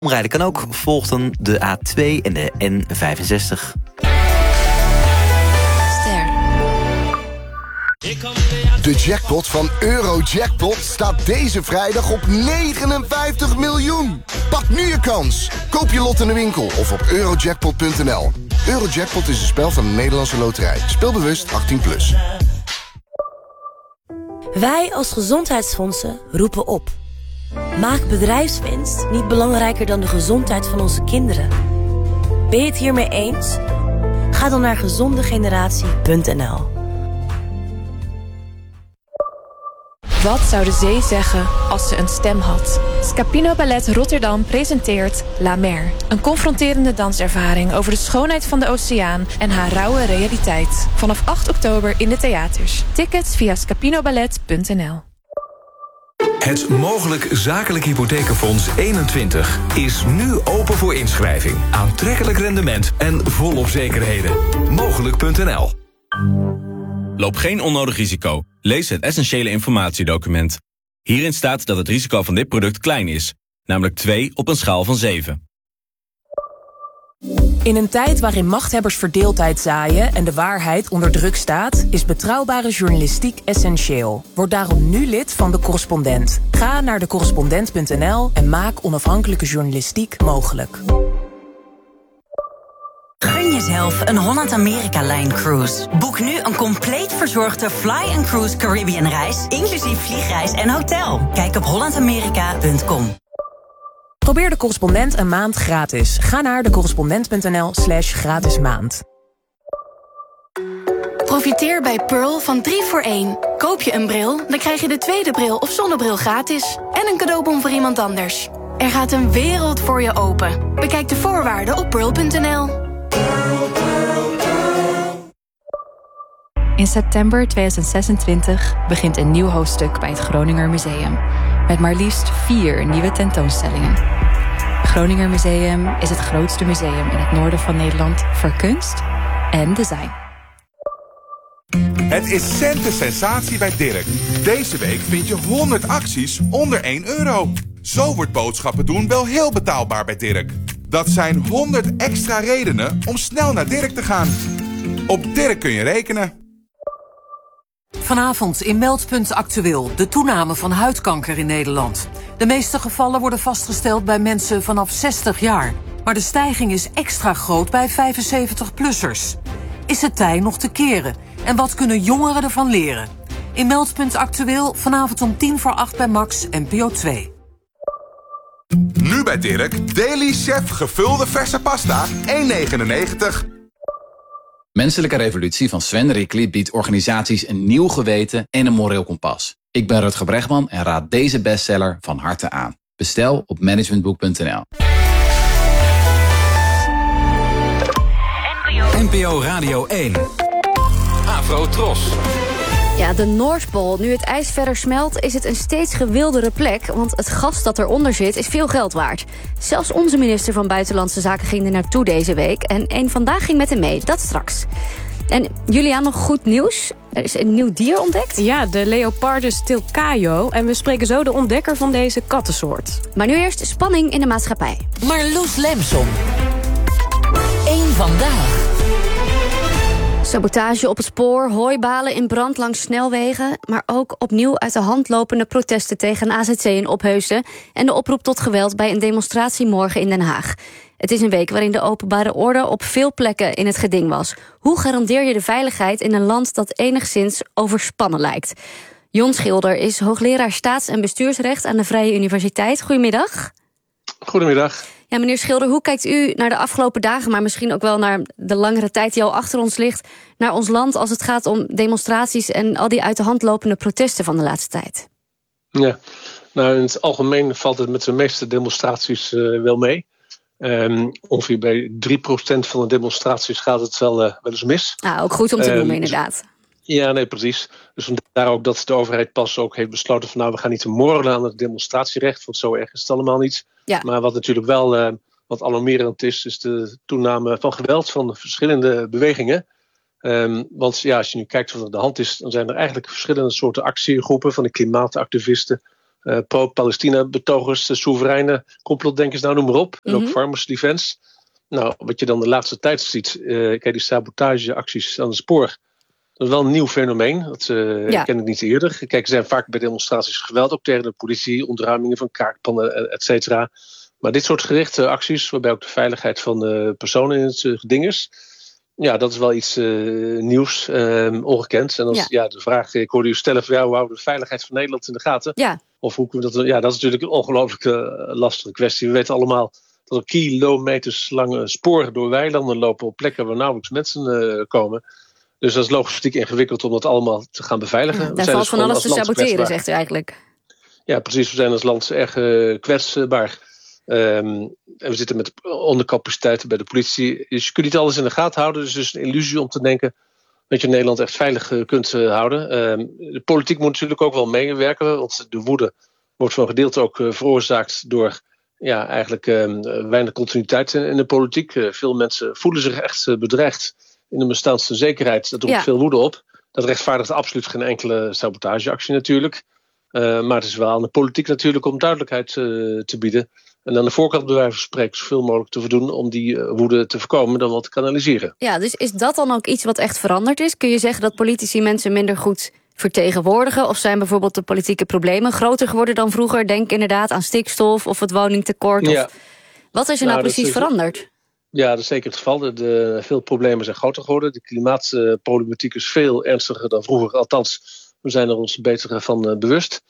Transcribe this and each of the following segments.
Omrijden kan ook, volgt dan de A2 en de N65. De jackpot van Eurojackpot staat deze vrijdag op 59 miljoen. Pak nu je kans. Koop je lot in de winkel of op eurojackpot.nl. Eurojackpot is een spel van de Nederlandse Loterij. Speel bewust 18+. Wij als gezondheidsfondsen roepen op. Maak bedrijfswinst niet belangrijker dan de gezondheid van onze kinderen. Ben je het hiermee eens? Ga dan naar gezondegeneratie.nl. Wat zou de zee zeggen als ze een stem had? Scapino Ballet Rotterdam presenteert La Mer. Een confronterende danservaring over de schoonheid van de oceaan en haar rauwe realiteit. Vanaf 8 oktober in de theaters. Tickets via scapinoballet.nl. Het Mogelijk Zakelijk Hypothekenfonds 21 is nu open voor inschrijving. Aantrekkelijk rendement en volop zekerheden. Mogelijk.nl. Loop geen onnodig risico. Lees het essentiële informatiedocument. Hierin staat dat het risico van dit product klein is. Namelijk 2 op een schaal van 7. In een tijd waarin machthebbers verdeeldheid zaaien en de waarheid onder druk staat, is betrouwbare journalistiek essentieel. Word daarom nu lid van De Correspondent. Ga naar decorrespondent.nl en maak onafhankelijke journalistiek mogelijk. Gun jezelf een Holland-Amerika-lijn-cruise. Boek nu een compleet verzorgde Fly & Cruise Caribbean reis, inclusief vliegreis en hotel. Kijk op hollandamerika.com. Probeer De Correspondent een maand gratis. Ga naar decorrespondent.nl/gratis maand. Profiteer bij Pearl van 3 voor 1. Koop je een bril, dan krijg je de tweede bril of zonnebril gratis. En een cadeaubon voor iemand anders. Er gaat een wereld voor je open. Bekijk de voorwaarden op pearl.nl. In september 2026 begint een nieuw hoofdstuk bij het Groninger Museum. Met maar liefst 4 nieuwe tentoonstellingen. Het Groninger Museum is het grootste museum in het noorden van Nederland voor kunst en design. Het is centensensatie bij Dirk. Deze week vind je 100 acties onder €1. Zo wordt boodschappen doen wel heel betaalbaar bij Dirk. Dat zijn 100 extra redenen om snel naar Dirk te gaan. Op Dirk kun je rekenen. Vanavond in Meldpunt Actueel de toename van huidkanker in Nederland. De meeste gevallen worden vastgesteld bij mensen vanaf 60 jaar. Maar de stijging is extra groot bij 75-plussers. Is het tij nog te keren? En wat kunnen jongeren ervan leren? In Meldpunt Actueel vanavond om 7:50 bij Max NPO 2. Nu bij Dirk, Daily Chef gevulde verse pasta, €1,99. Menselijke Revolutie van Sven Rickly biedt organisaties een nieuw geweten en een moreel kompas. Ik ben Rutger Bregman en raad deze bestseller van harte aan. Bestel op managementboek.nl. NPO Radio 1. Afro Tros. Ja, de Noordpool. Nu het ijs verder smelt, is het een steeds gewildere plek, want het gas dat eronder zit is veel geld waard. Zelfs onze minister van Buitenlandse Zaken ging er naartoe deze week en vandaag ging met hem mee. Dat straks. En Juliaan, nog goed nieuws. Er is een nieuw dier ontdekt. Ja, de Leopardus tilcaio. En we spreken zo de ontdekker van deze kattensoort. Maar nu eerst spanning in de maatschappij. Marloes Lemson. Eén vandaag. Sabotage op het spoor, hooibalen in brand langs snelwegen, maar ook opnieuw uit de hand lopende protesten tegen een AZC in Opheusden en de oproep tot geweld bij een demonstratie morgen in Den Haag. Het is een week waarin de openbare orde op veel plekken in het geding was. Hoe garandeer je de veiligheid in een land dat enigszins overspannen lijkt? Jon Schilder is hoogleraar staats- en bestuursrecht aan de Vrije Universiteit. Goedemiddag. Goedemiddag. Ja, meneer Schilder, hoe kijkt u naar de afgelopen dagen, maar misschien ook wel naar de langere tijd die al achter ons ligt, naar ons land als het gaat om demonstraties en al die uit de hand lopende protesten van de laatste tijd? Ja, nou in het algemeen valt het met de meeste demonstraties wel mee. Ongeveer bij 3% van de demonstraties gaat het wel eens mis. Ook goed om te noemen, inderdaad. Ja, nee, precies. Dus vandaar ook dat de overheid pas ook heeft besloten van nou, we gaan niet te morrelen aan het demonstratierecht, want zo erg is het allemaal niet. Ja. Maar wat natuurlijk wel wat alarmerend is de toename van geweld van de verschillende bewegingen. Want ja, als je nu kijkt wat er aan de hand is, dan zijn er eigenlijk verschillende soorten actiegroepen, van de klimaatactivisten pro-Palestina-betogers, soevereine complotdenkers, noem maar op. En ook Farmers Defence. Nou, wat je dan de laatste tijd ziet, kijk, die sabotageacties aan het spoor. Dat is wel een nieuw fenomeen. Dat ken ik niet eerder. Kijk, er zijn vaak bij demonstraties geweld, ook tegen de politie, ontruimingen van kaartpannen, et cetera. Maar dit soort gerichte acties, waarbij ook de veiligheid van de personen in het geding is, ja, dat is wel iets nieuws, ongekend. En als, de vraag, ik hoorde u stellen van, hoe houden we de veiligheid van Nederland in de gaten? Ja. Of hoe kunnen we dat? Ja, dat is natuurlijk een ongelooflijk lastige kwestie. We weten allemaal dat er kilometers lange sporen door weilanden lopen op plekken waar nauwelijks mensen komen. Dus dat is logistiek ingewikkeld om dat allemaal te gaan beveiligen. Ja, daar valt van alles te saboteren, zegt u eigenlijk. Ja, precies. We zijn als land erg kwetsbaar. En we zitten met ondercapaciteiten bij de politie. Dus je kunt niet alles in de gaten houden. Dus het is een illusie om te denken dat je Nederland echt veilig kunt houden. De politiek moet natuurlijk ook wel meewerken. Want de woede wordt voor een gedeelte ook veroorzaakt door eigenlijk weinig continuïteit in de politiek. Veel mensen voelen zich echt bedreigd in de bestaanszekerheid. Dat roept veel woede op. Dat rechtvaardigt absoluut geen enkele sabotageactie natuurlijk. Maar het is wel aan de politiek natuurlijk om duidelijkheid te bieden. En aan de voorkant bij wijze van spreken zoveel mogelijk te voldoen om die woede te voorkomen dan wat te kanaliseren. Ja, dus is dat dan ook iets wat echt veranderd is? Kun je zeggen dat politici mensen minder goed vertegenwoordigen? Of zijn bijvoorbeeld de politieke problemen groter geworden dan vroeger? Denk inderdaad aan stikstof of het woningtekort. Ja. Wat is er nou precies veranderd? Ja, dat is zeker het geval. Veel problemen zijn groter geworden. De klimaatproblematiek is veel ernstiger dan vroeger. Althans, we zijn er ons beter van bewust.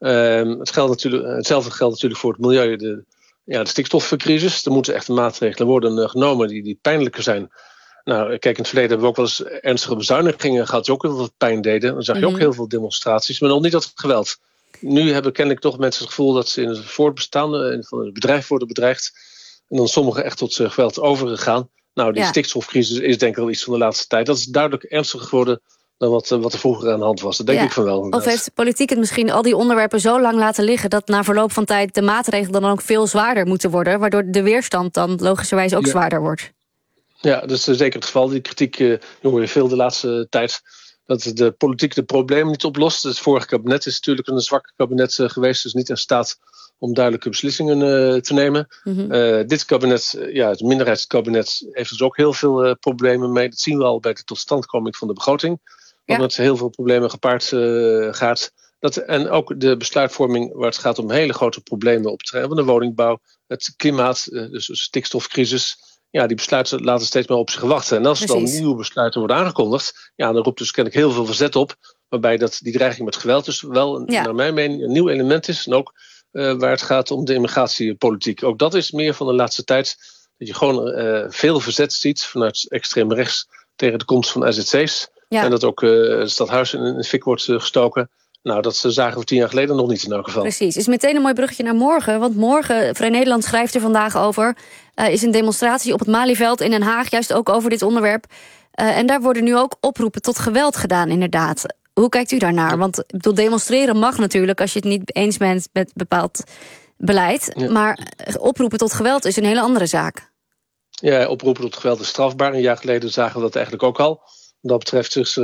Hetzelfde geldt natuurlijk voor het milieu. De stikstofcrisis. Er moeten echt maatregelen worden genomen die pijnlijker zijn. Nou, kijk, in het verleden hebben we ook wel eens ernstige bezuinigingen gehad die ook heel veel pijn deden. Dan zag je ook heel veel demonstraties, maar nog niet dat geweld. Nu hebben kennelijk toch mensen het gevoel dat ze in het voortbestaan van het bedrijf worden bedreigd. En dan sommigen echt tot geweld overgegaan. Nou, die stikstofcrisis is denk ik wel iets van de laatste tijd. Dat is duidelijk ernstiger geworden dan wat er vroeger aan de hand was. Dat denk ik van wel. Of heeft de politiek het misschien al die onderwerpen zo lang laten liggen dat na verloop van tijd de maatregelen dan ook veel zwaarder moeten worden, waardoor de weerstand dan logischerwijs ook zwaarder wordt? Ja, dat is zeker het geval. Die kritiek hoor je veel de laatste tijd. Dat de politiek de problemen niet oplost. Het vorige kabinet is natuurlijk een zwak kabinet geweest, dus niet in staat om duidelijke beslissingen te nemen. Dit kabinet, het minderheidskabinet, heeft dus ook heel veel problemen mee. Dat zien we al bij de totstandkoming van de begroting. Wat met heel veel problemen gepaard gaat. En ook de besluitvorming waar het gaat om hele grote problemen op het terrein van de woningbouw, het klimaat, dus de stikstofcrisis. Ja, die besluiten laten steeds meer op zich wachten. En als er dan nieuwe besluiten worden aangekondigd, dan roept dus kennelijk heel veel verzet op. Waarbij die dreiging met geweld dus wel, naar mijn mening, een nieuw element is. En ook waar het gaat om de immigratiepolitiek. Ook dat is meer van de laatste tijd. Dat je gewoon veel verzet ziet vanuit extreem rechts tegen de komst van AZC's. Ja. En dat ook het stadhuis in de fik wordt gestoken. Nou, dat zagen we 10 jaar geleden nog niet in elk geval. Precies. Is meteen een mooi bruggetje naar morgen. Want morgen, Vrij Nederland schrijft er vandaag over, is een demonstratie op het Malieveld in Den Haag, juist ook over dit onderwerp. En daar worden nu ook oproepen tot geweld gedaan, inderdaad. Hoe kijkt u daarnaar? Want demonstreren mag natuurlijk als je het niet eens bent met bepaald beleid. Ja. Maar oproepen tot geweld is een hele andere zaak. Ja, oproepen tot geweld is strafbaar. Een jaar geleden zagen we dat eigenlijk ook al. Wat dat betreft is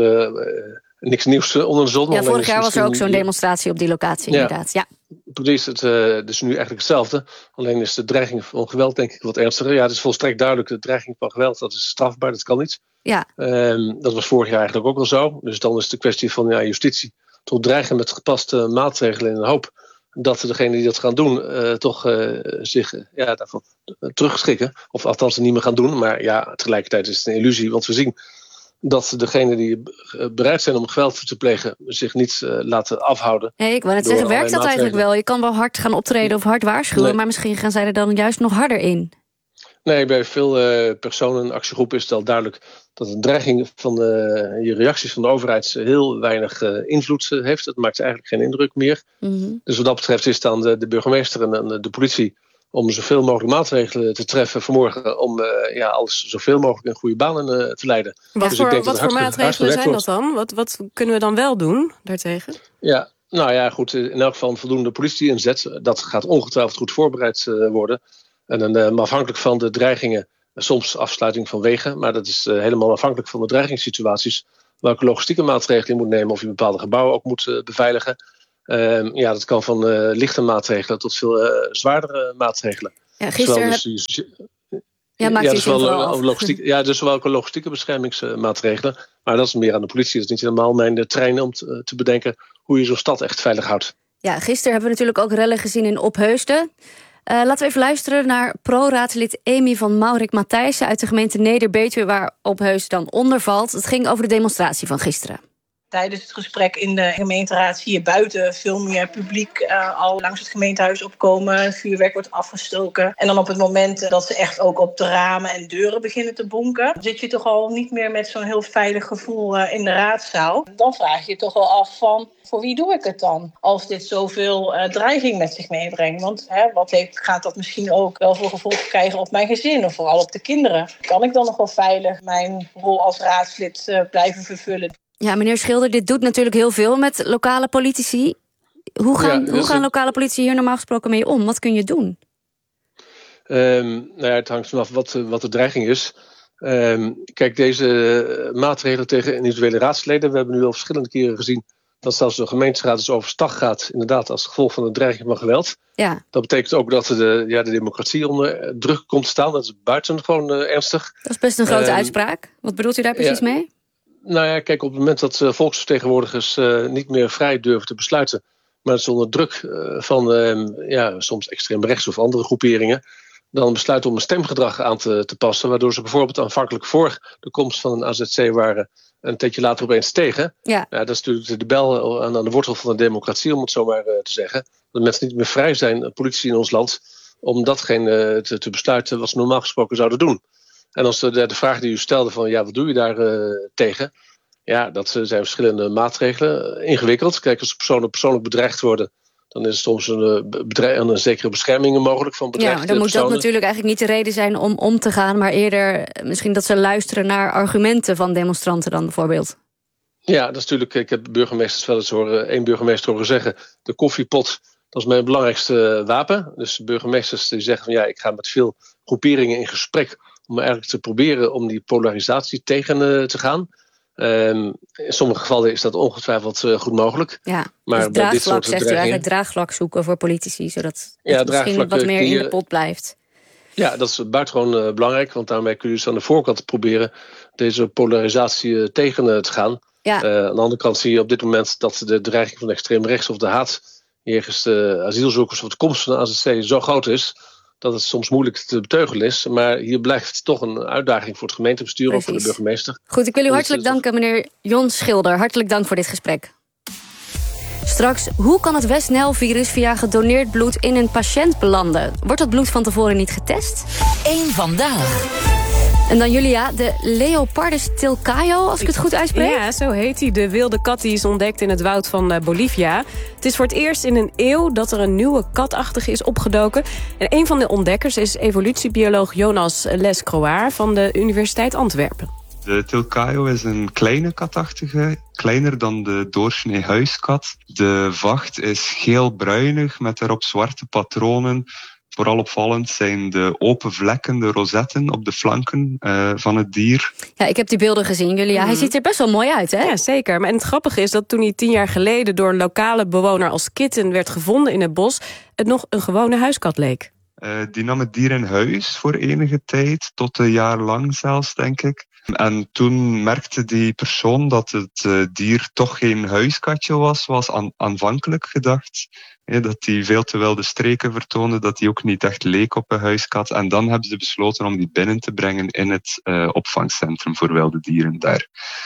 niks nieuws onder de zon. Ja, vorig jaar was er ook zo'n demonstratie op die locatie, inderdaad. Ja. Precies, het is nu eigenlijk hetzelfde. Alleen is de dreiging van geweld denk ik wat ernstiger. Ja, het is volstrekt duidelijk, de dreiging van geweld, dat is strafbaar, dat kan niet. Ja. Dat was vorig jaar eigenlijk ook wel zo. Dus dan is het de kwestie van justitie tot dreigen met gepaste maatregelen in de hoop dat degenen die dat gaan doen toch zich daarvan terugschrikken. Of althans het niet meer gaan doen. Maar tegelijkertijd is het een illusie, want we zien dat degenen die bereid zijn om geweld te plegen zich niet laten afhouden. Hey, ik wou net zeggen, werkt dat eigenlijk wel? Je kan wel hard gaan optreden of hard waarschuwen, maar misschien gaan zij er dan juist nog harder in. Nee, bij veel personen en actiegroepen is het al duidelijk dat een dreiging van je reacties van de overheid heel weinig invloed heeft. Het maakt eigenlijk geen indruk meer. Mm-hmm. Dus wat dat betreft is het aan de burgemeester en de politie om zoveel mogelijk maatregelen te treffen vanmorgen om alles zoveel mogelijk in goede banen te leiden. Wat voor maatregelen zijn dat dan? Wat kunnen we dan wel doen daartegen? Ja, goed, in elk geval een voldoende politie-inzet. Dat gaat ongetwijfeld goed voorbereid worden. En dan afhankelijk van de dreigingen, soms afsluiting van wegen, maar dat is helemaal afhankelijk van de dreigingssituaties, welke logistieke maatregelen je moet nemen of je bepaalde gebouwen ook moet beveiligen. Dat kan van lichte maatregelen tot veel zwaardere maatregelen. Ja, gisteren dus wel ook logistieke beschermingsmaatregelen. Maar dat is meer aan de politie. Dat is niet helemaal mijn trein om te bedenken hoe je zo'n stad echt veilig houdt. Ja, gisteren hebben we natuurlijk ook rellen gezien in Opheusden. Laten we even luisteren naar pro-raadslid Amy van Maurik-Matthijssen uit de gemeente Neder-Betuwe, waar Opheusden dan onder valt. Het ging over de demonstratie van gisteren. Tijdens het gesprek in de gemeenteraad zie je buiten veel meer publiek al langs het gemeentehuis opkomen. Vuurwerk wordt afgestoken. En dan op het moment dat ze echt ook op de ramen en deuren beginnen te bonken, zit je toch al niet meer met zo'n heel veilig gevoel in de raadzaal. Dan vraag je je toch wel af van, voor wie doe ik het dan? Als dit zoveel dreiging met zich meebrengt. Want gaat dat misschien ook wel voor gevolgen krijgen op mijn gezin of vooral op de kinderen? Kan ik dan nog wel veilig mijn rol als raadslid blijven vervullen? Ja, meneer Schilder, dit doet natuurlijk heel veel met lokale politici. Hoe gaan lokale politici hier normaal gesproken mee om? Wat kun je doen? Het hangt vanaf wat de dreiging is. Kijk, deze maatregelen tegen individuele raadsleden, we hebben nu al verschillende keren gezien dat zelfs de gemeenteraad dus overstag gaat, inderdaad, als gevolg van de dreiging van geweld. Ja. Dat betekent ook dat de democratie onder druk komt te staan. Dat is buitengewoon ernstig. Dat is best een grote uitspraak. Wat bedoelt u daar precies mee? Nou ja, kijk, op het moment dat volksvertegenwoordigers niet meer vrij durven te besluiten, maar het is onder druk van soms extreem rechts of andere groeperingen, dan besluiten om een stemgedrag aan te passen, waardoor ze bijvoorbeeld aanvankelijk voor de komst van een AZC waren, een tijdje later opeens tegen. Ja. Dat is natuurlijk de bel aan de wortel van de democratie, om het zo maar te zeggen. Dat mensen niet meer vrij zijn, politici in ons land, om datgene te besluiten wat ze normaal gesproken zouden doen. En als de vraag die u stelde van, wat doe je daar tegen? Ja, dat zijn verschillende maatregelen. Ingewikkeld. Kijk, als personen persoonlijk bedreigd worden, dan is er soms een zekere bescherming mogelijk van bedreigde personen. Ja, dan moet dat natuurlijk eigenlijk niet de reden zijn om te gaan, maar eerder misschien dat ze luisteren naar argumenten van demonstranten dan bijvoorbeeld. Ja, dat is natuurlijk, ik heb burgemeesters wel eens één burgemeester horen zeggen, de koffiepot, dat is mijn belangrijkste wapen. Dus de burgemeesters die zeggen van, ik ga met veel groeperingen in gesprek om eigenlijk te proberen om die polarisatie tegen te gaan. In sommige gevallen is dat ongetwijfeld goed mogelijk. Ja, maar dus bij dit soort zegt u eigenlijk draagvlak zoeken voor politici, zodat het misschien wat meer in de pot blijft. Ja, dat is buitengewoon belangrijk, want daarmee kun je dus aan de voorkant proberen deze polarisatie tegen te gaan. Ja. Aan de andere kant zie je op dit moment dat de dreiging van extreem rechts of de haat jegens de asielzoekers of de komst van de AZC zo groot is dat het soms moeilijk te beteugelen is. Maar hier blijft toch een uitdaging voor het gemeentebestuur of voor de burgemeester. Goed, ik wil u hartelijk danken, meneer Jon Schilder. Hartelijk dank voor dit gesprek. Straks, hoe kan het West-Nijl-virus via gedoneerd bloed in een patiënt belanden? Wordt dat bloed van tevoren niet getest? Eén vandaag. En dan Julia, de Leopardus tilcaio, als ik het goed uitspreek? Ja, zo heet hij. De wilde kat die is ontdekt in het woud van Bolivia. Het is voor het eerst in een eeuw dat er een nieuwe katachtige is opgedoken. En een van de ontdekkers is evolutiebioloog Jonas Lescroart van de Universiteit Antwerpen. De tilcaio is een kleine katachtige, kleiner dan de doorsnee huiskat. De vacht is geel-bruinig met daarop zwarte patronen. Vooral opvallend zijn de open vlekken, de rosetten op de flanken van het dier. Ja, ik heb die beelden gezien, Julia. Hij ziet er best wel mooi uit, hè? Ja, zeker. Maar het grappige is dat toen hij 10 jaar geleden door een lokale bewoner als kitten werd gevonden in het bos, het nog een gewone huiskat leek. Die nam het dier in huis voor enige tijd, tot een jaar lang zelfs, denk ik. En toen merkte die persoon dat het dier toch geen huiskatje was aanvankelijk gedacht. Dat hij veel te wilde streken vertoonde, dat hij ook niet echt leek op een huiskat. En dan hebben ze besloten om die binnen te brengen in het opvangcentrum voor wilde dieren daar.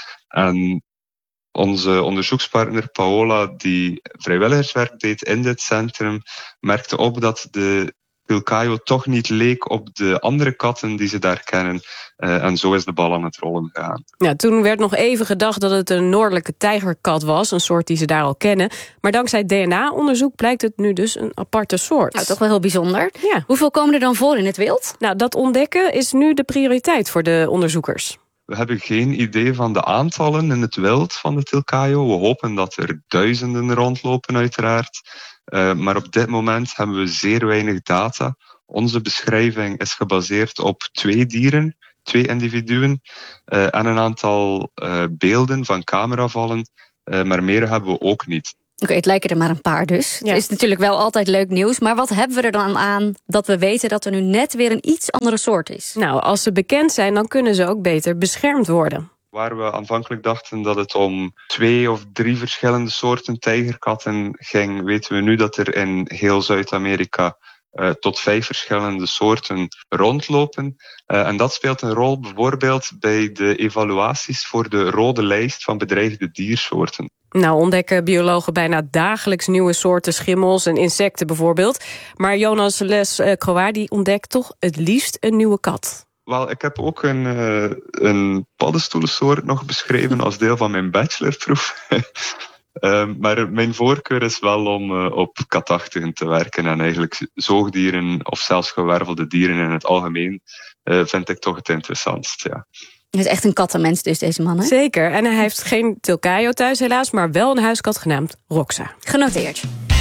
En onze onderzoekspartner Paola, die vrijwilligerswerk deed in dit centrum, merkte op dat de tilcaio toch niet leek op de andere katten die ze daar kennen. En zo is de bal aan het rollen gegaan. Ja, toen werd nog even gedacht dat het een noordelijke tijgerkat was, een soort die ze daar al kennen. Maar dankzij DNA-onderzoek blijkt het nu dus een aparte soort. Nou, toch wel heel bijzonder. Ja. Hoeveel komen er dan voor in het wild? Nou, dat ontdekken is nu de prioriteit voor de onderzoekers. We hebben geen idee van de aantallen in het wild van de tilcaio. We hopen dat er duizenden rondlopen uiteraard. Maar op dit moment hebben we zeer weinig data. Onze beschrijving is gebaseerd op 2 dieren, 2 individuen en een aantal beelden van cameravallen. Maar meer hebben we ook niet. Oké, het lijken er maar een paar dus. Ja. Het is natuurlijk wel altijd leuk nieuws. Maar wat hebben we er dan aan dat we weten dat er nu net weer een iets andere soort is? Nou, als ze bekend zijn, dan kunnen ze ook beter beschermd worden. Waar we aanvankelijk dachten dat het om 2 of 3 verschillende soorten tijgerkatten ging, weten we nu dat er in heel Zuid-Amerika tot 5 verschillende soorten rondlopen. En dat speelt een rol bijvoorbeeld bij de evaluaties voor de rode lijst van bedreigde diersoorten. Nou ontdekken biologen bijna dagelijks nieuwe soorten schimmels en insecten bijvoorbeeld. Maar Jonas Les-Croix die ontdekt toch het liefst een nieuwe kat. Wel, ik heb ook een paddenstoelensoort nog beschreven als deel van mijn bachelorproef. Maar mijn voorkeur is wel om op katachtigen te werken. En eigenlijk zoogdieren of zelfs gewervelde dieren in het algemeen vind ik toch het interessantst, ja. Hij is echt een kattenmens dus, deze man, hè? Zeker, en hij heeft geen Tilcaio thuis helaas, maar wel een huiskat genaamd Roxa. Genoteerd.